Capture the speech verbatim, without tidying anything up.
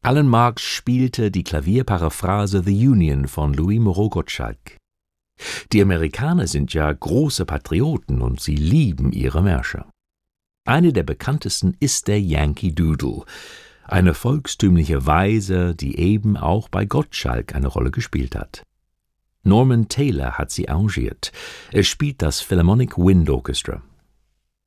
Alan Marks spielte die Klavierparaphrase The Union von Louis Moreau-Gottschalk. Die Amerikaner sind ja große Patrioten und sie lieben ihre Märsche. Eine der bekanntesten ist der Yankee Doodle, eine volkstümliche Weise, die eben auch bei Gottschalk eine Rolle gespielt hat. Norman Taylor hat sie arrangiert. Er spielt das Philharmonic Wind Orchestra.